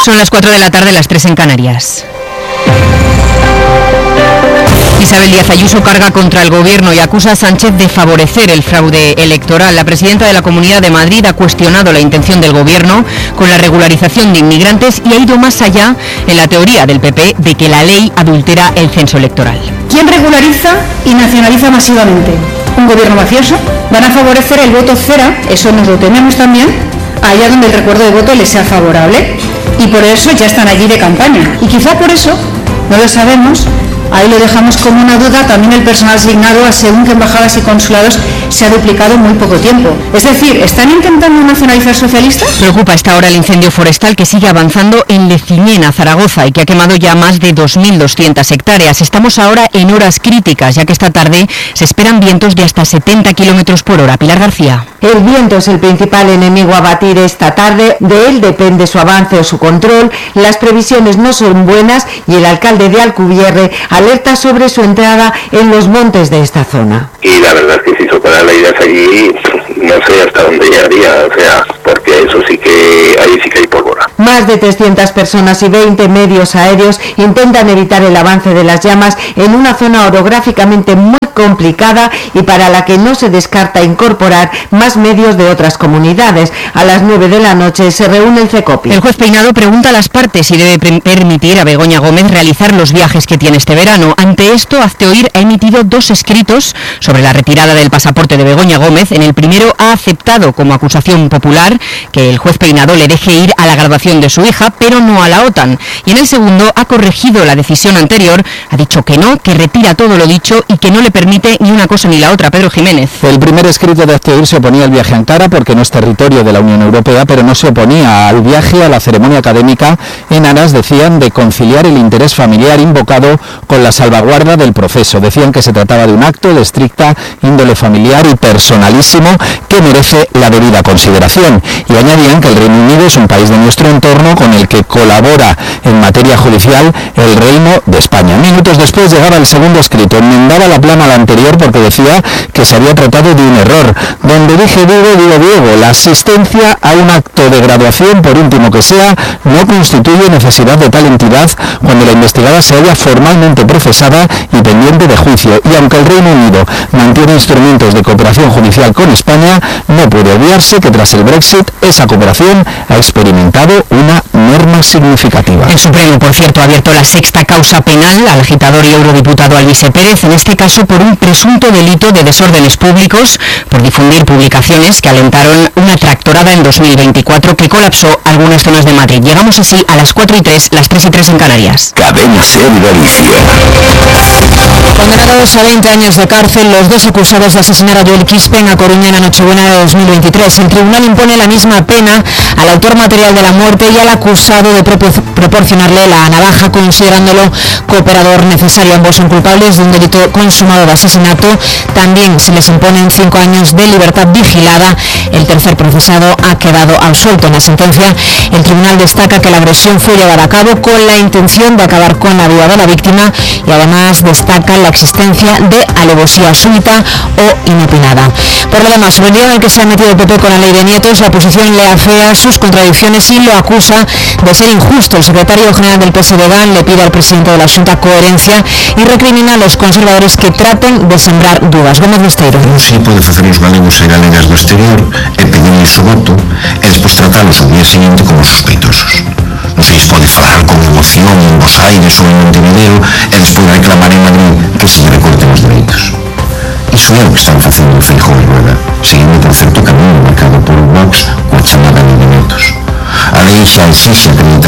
Son las 4 de la tarde, las 3 en Canarias. Isabel Díaz Ayuso carga contra el Gobierno y acusa a Sánchez de favorecer el fraude electoral. La presidenta de la Comunidad de Madrid ha cuestionado la intención del Gobierno con la regularización de inmigrantes y ha ido más allá en la teoría del PP de que la ley adultera el censo electoral. ¿Quién regulariza y nacionaliza masivamente? ¿Un gobierno mafioso? ¿Van a favorecer el voto cera? Eso nos lo tememos también, allá donde el recuerdo de voto les sea favorable. Y por eso ya están allí de campaña. Y quizá por eso, no lo sabemos, ahí lo dejamos como una duda, también el personal asignado a según qué embajadas y consulados se ha duplicado en muy poco tiempo. Es decir, ¿están intentando nacionalizar socialistas? Preocupa a esta hora el incendio forestal que sigue avanzando en Lecimena, Zaragoza, y que ha quemado ya más de 2.200 hectáreas. Estamos ahora en horas críticas, ya que esta tarde se esperan vientos de hasta 70 km por hora. Pilar García. El viento es el principal enemigo a batir esta tarde, de él depende su avance o su control. Las previsiones no son buenas y el alcalde de Alcubierre alerta sobre su entrada en los montes de esta zona. Y la verdad es que si superan las ideas allí, no sé hasta dónde llegaría, o sea, porque eso sí que, ahí sí que hay pólvora. Más de 300 personas y 20 medios aéreos intentan evitar el avance de las llamas en una zona orográficamente muy complicada y para la que no se descarta incorporar más medios de otras comunidades. A las 9 de la noche se reúne el CECOPI. El juez Peinado pregunta a las partes si debe permitir a Begoña Gómez realizar los viajes que tiene este verano. Ante esto, Hazteoír ha emitido 2 escritos sobre la retirada del pasaporte de Begoña Gómez. En el primero ha aceptado como acusación popular que el juez Peinado le deje ir a la graduación de su hija, pero no a la OTAN. Y en el segundo ha corregido la decisión anterior, ha dicho que no, que retira todo lo dicho y que no le permite ni una cosa ni la otra. Pedro Jiménez. El primer escrito de Hazteoír se oponía al viaje a Ankara porque no es territorio de la Unión Europea, pero no se oponía al viaje a la ceremonia académica en aras, decían, de conciliar el interés familiar invocado con la salvaguarda del proceso. Decían que se trataba de un acto de estricta índole familiar y personalísimo que merece la debida consideración. Y añadían que el Reino Unido es un país de nuestro entorno con el que colabora en materia judicial el Reino de España. Minutos después llegaba el segundo escrito, enmendaba la plana al anterior porque decía que se había tratado de un error. Donde dije Diego, la asistencia a un acto de graduación, por último que sea, no constituye necesidad de tal entidad cuando la investigada se haya formalmente procesada y pendiente de juicio. Y aunque el Reino Unido mantiene instrumentos de cooperación judicial con España, no puede obviarse que tras el Brexit esa cooperación ha experimentado una merma significativa. El Supremo, por cierto, ha abierto la sexta causa penal al agitador y eurodiputado Alvise Pérez, en este caso por un presunto delito de desórdenes públicos por difundir publicaciones que alentaron una tractorada en 2024 que colapsó algunas zonas de Madrid. Llegamos así a las 4:03, las 3:03 en Canarias. Cadena Ser Galicia. Condenados a 20 años de cárcel los 2 acusados de asesinar a Joel Quispe en A Coruña en la Nochebuena de 2023. El tribunal impone la misma pena al autor material de la muerte y al acusado de proporcionarle la navaja, considerándolo cooperador necesario. Ambos son culpables de un delito consumado de asesinato. También se les imponen 5 años de libertad vigilada. El tercer procesado ha quedado absuelto. En la sentencia, el tribunal destaca que la agresión fue llevada a cabo con la intención de acabar con la vida de la víctima y además destaca la existencia de alevosía súbita o inopinada. Por lo demás, sobre el día en el que se ha metido el PP con la ley de nietos, la oposición le afea sus contradicciones y lo acusa de ser injusto. El secretario general del PSDG le pide al presidente de la Xunta coherencia y recrimina a los conservadores que traten de sembrar dudas. Gómez Besteiro. Non se pode facer os galegos e galegas do exterior e pedirles o voto e despois tratalos o día seguinte como sospeitosos. Non se lles pode falar con emoción en Bos Aires ou en Montevideo e despois reclamar en Madrid que se recorten os dereitos. Iso é o que están facendo Feijóo e Rueda, seguindo por certo camiño marcado por Vox coa chamada lei de netos. A lei xa exixe acreditar